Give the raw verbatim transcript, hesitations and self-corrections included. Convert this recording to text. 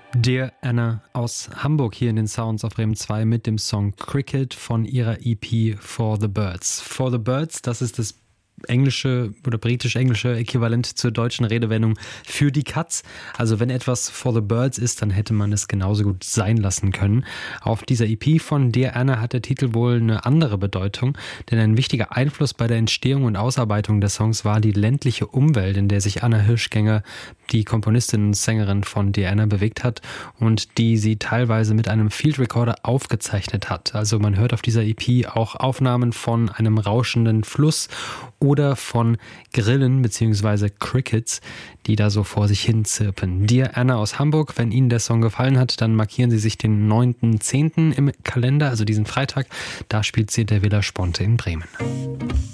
Dear Anna aus Hamburg hier in den Sounds auf Bremen zwei mit dem Song Cricket von ihrer E P For the Birds. For the Birds, das ist das englische oder britisch-englische Äquivalent zur deutschen Redewendung für die Katz. Also wenn etwas for the birds ist, dann hätte man es genauso gut sein lassen können. Auf dieser E P von Dear Anna hat der Titel wohl eine andere Bedeutung, denn ein wichtiger Einfluss bei der Entstehung und Ausarbeitung der Songs war die ländliche Umwelt, in der sich Anna Hirschgänger, die Komponistin und Sängerin von Dear Anna, bewegt hat und die sie teilweise mit einem Field Recorder aufgezeichnet hat. Also man hört auf dieser E P auch Aufnahmen von einem rauschenden Fluss oder von Grillen bzw. Crickets, die da so vor sich hin zirpen. Dear Anna aus Hamburg, wenn Ihnen der Song gefallen hat, dann markieren Sie sich den neunten zehnten im Kalender, also diesen Freitag. Da spielt sie der Villa Sponte in Bremen.